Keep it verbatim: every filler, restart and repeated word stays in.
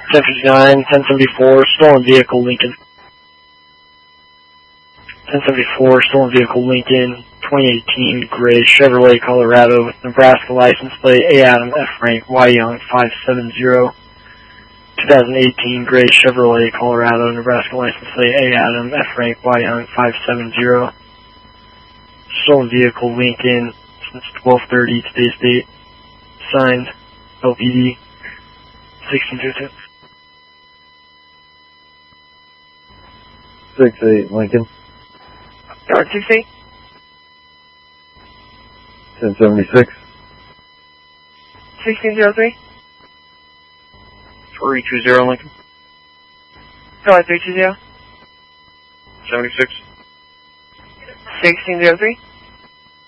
ten fifty-nine, ten seventy-four, stolen vehicle, Lincoln. ten seventy-four, stolen vehicle, Lincoln, twenty eighteen, gray Chevrolet Colorado with Nebraska license plate, A Adam, F Frank, Y Young, five seven zero. twenty eighteen, gray Chevrolet Colorado, Nebraska license plate, A Adam, F Frank, Y Young, five seven zero. Stolen vehicle, Lincoln, since twelve thirty, today's date. Signed, L P D, sixteen two two. six eight, Lincoln. Yard six eight. ten seventy-six. sixteen zero three. three two zero, Lincoln. Yard three two zero. seventy-six. sixteen zero three.